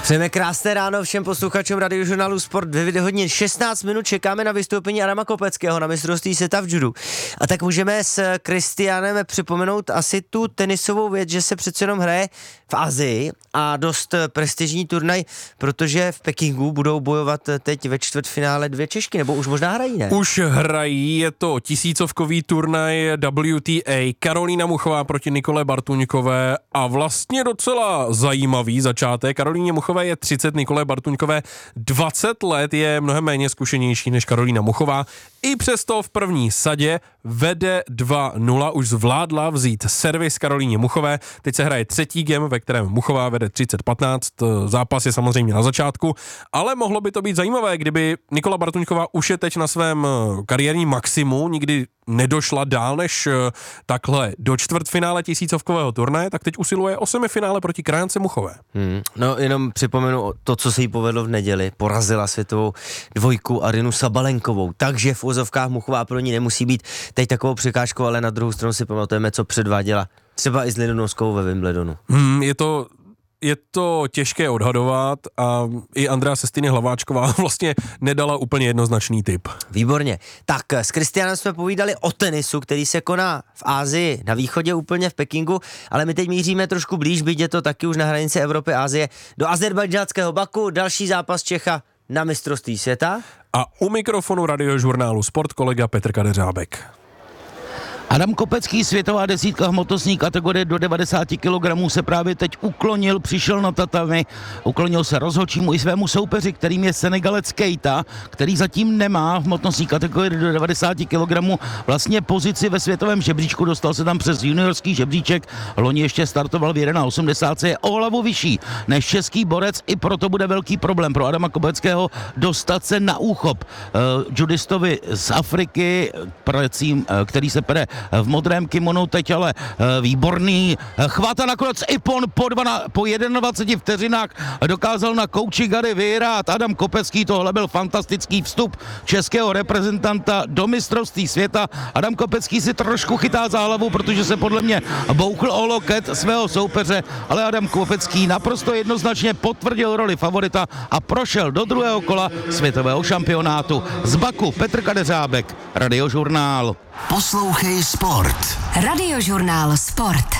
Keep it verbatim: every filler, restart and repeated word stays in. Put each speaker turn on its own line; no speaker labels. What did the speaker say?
Přejeme krásné ráno všem posluchačům Radiožurnálu Sport. Dvě hodiny šestnáct minut čekáme na vystoupení Adama Kopeckého na mistrovství světa v judu. A tak můžeme s Kristiánem připomenout asi tu tenisovou věc, že se přece jenom hraje v Asii a dost prestižní turnaj, protože v Pekingu budou bojovat teď ve čtvrtfinále dvě Češky, nebo už možná hrají, ne?
Už hrají, je to tisícovkový turnaj W T A, Karolína Muchová proti Nikole Bartuňkové a vlastně docela zajímavý začátek. Karolíně Muchové je třicet, Nikole Bartuňkové dvacet let, je mnohem méně zkušenější než Karolína Muchová. I přesto v první sadě vede dva nula, už zvládla vzít servis Karolíně Muchové. Teď se hraje třetí game, ve kterém Muchová vede třicet patnáct. Zápas je samozřejmě na začátku, ale mohlo by to být zajímavé, kdyby Nikola Bartuňková už je teď na svém kariérním maximu, nikdy nedošla dál než takhle do čtvrtfinále tisícovkového turnaje, tak teď usiluje o semifinále proti Krajance Muchové.
Hmm, no jenom připomenu to, co se jí povedlo v neděli. Porazila světovou dvojku Arynu Sabalenkovou, takže v úzovkách Muchová pro ní nemusí být teď takovou překážkou, ale na druhou stranu si pamatujeme, co předváděla třeba i s Lidonovskou ve Wimbledonu.
Hmm, je to Je to těžké odhadovat a i Andrea Sestiny Hlaváčková vlastně nedala úplně jednoznačný tip.
Výborně. Tak s Kristiánem jsme povídali o tenisu, který se koná v Asii, na východě úplně v Pekingu, ale my teď míříme trošku blíž, byť je to taky už na hranici Evropy a Asie, do azerbajdžánského Baku, další zápas Čecha na mistrovství světa.
A u mikrofonu Radiožurnálu Sport kolega Petr Kadeřábek.
Adam Kopecký, světová desítka hmotnostní kategorie do devadesát kilogramů, se právě teď uklonil, přišel na tatami, uklonil se rozhodčímu i svému soupeři, kterým je Senegalec Keita, který zatím nemá v hmotnostní kategorii do devadesát kilogramů vlastně pozici ve světovém žebříčku, dostal se tam přes juniorský žebříček, loni ještě startoval v osmdesát jedna, je o hlavu vyšší než český borec, i proto bude velký problém pro Adama Kopeckého dostat se na úchop uh, judistovi z Afriky, pracím, uh, který se pere v modrém kimonu, teď ale výborný chvát a nakonec Ipon po, dvana, po dvaceti jedna vteřinách dokázal na kouči Gary vyhrát. Adam Kopecký, tohle byl fantastický vstup českého reprezentanta do mistrovství světa. Adam Kopecký si trošku chytá za hlavu, protože se podle mě bouchl o loket svého soupeře, ale Adam Kopecký naprosto jednoznačně potvrdil roli favorita a prošel do druhého kola světového šampionátu. Z Baku Petr Kadeřábek, Radiožurnál.
Poslouchej Sport.
Radiožurnál Sport.